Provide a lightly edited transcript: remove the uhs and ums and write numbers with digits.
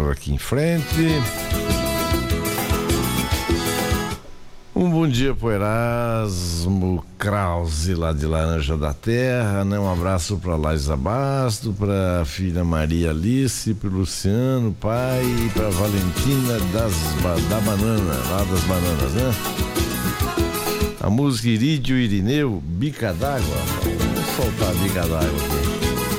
por aqui em frente. Um bom dia pro Erasmo Krause, lá de Laranja da Terra, né? Um abraço pra Laisa Basto, pra filha Maria Alice, pro Luciano, pai, e pra Valentina da Banana, lá das Bananas, né? A música Irídio Irineu, Bica d'Água. Vamos soltar a Bica d'Água aqui.